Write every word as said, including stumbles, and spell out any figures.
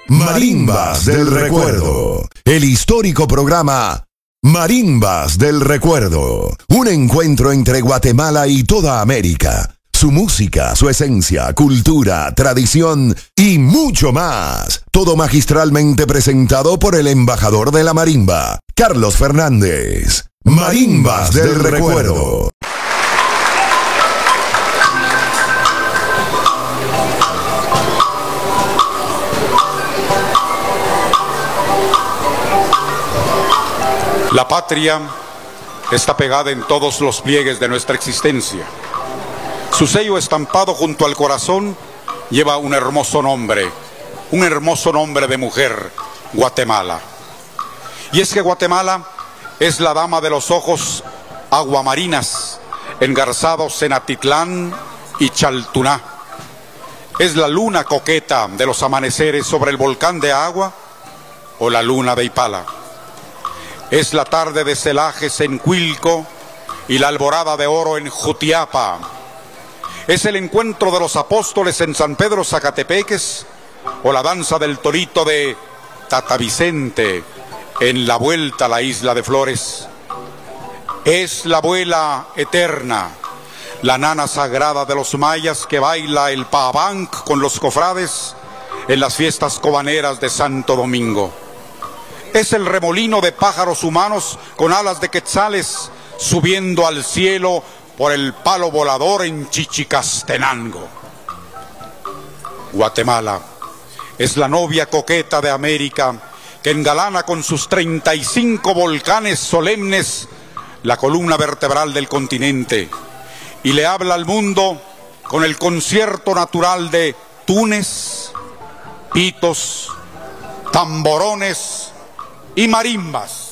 Marimbas del Recuerdo, el histórico programa Marimbas del Recuerdo, un encuentro entre Guatemala y toda América. Su música, su esencia, cultura, tradición y mucho más. Todo magistralmente presentado por el embajador de la marimba, Carlos Fernández. Marimbas del Recuerdo. La patria está pegada en todos los pliegues de nuestra existencia. Su sello estampado junto al corazón lleva un hermoso nombre, un hermoso nombre de mujer, Guatemala. Y es que Guatemala es la dama de los ojos aguamarinas, engarzados en Atitlán y Chaltuná. Es la luna coqueta de los amaneceres sobre el volcán de Agua o la luna de Ipala. Es la tarde de celajes en Cuilco y la alborada de oro en Jutiapa. Es el encuentro de los apóstoles en San Pedro Zacatepeques o la danza del torito de Tata Vicente en la vuelta a la isla de Flores. Es la abuela eterna, la nana sagrada de los mayas que baila el pabanc con los cofrades en las fiestas cobaneras de Santo Domingo. Es el remolino de pájaros humanos con alas de quetzales subiendo al cielo por el palo volador en Chichicastenango. Guatemala es la novia coqueta de América que engalana con sus treinta y cinco volcanes solemnes la columna vertebral del continente y le habla al mundo con el concierto natural de tunes, pitos, tamborones y marimbas.